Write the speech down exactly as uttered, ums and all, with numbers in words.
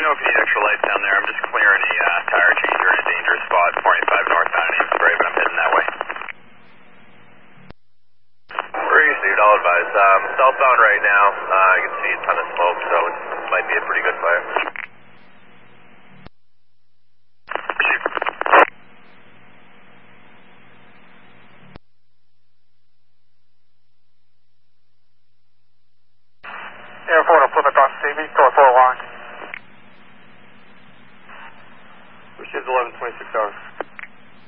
know if you need extra lights down there. I'm just clearing a uh, tire changer in a dangerous spot, four eighty-five northbound in Amesbury, but I'm heading that way. Three, Steve, I'll advise. Um, southbound right now. Uh, you can see a ton of smoke, so it might be a pretty good fire. Air four to Plymouth on C B, store four one.